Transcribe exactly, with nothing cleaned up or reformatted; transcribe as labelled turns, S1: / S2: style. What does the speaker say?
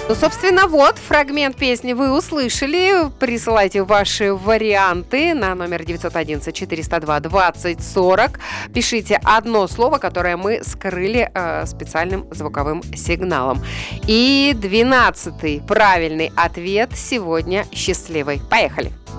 S1: Ну, собственно, вот, фрагмент песни вы услышали. Присылайте ваши варианты на номер девятьсот одиннадцать четыреста два двадцать сорок. Пишите одно слово, которое мы скрыли э, специальным звуковым сигналом. И двенадцатый правильный ответ сегодня счастливый. Поехали!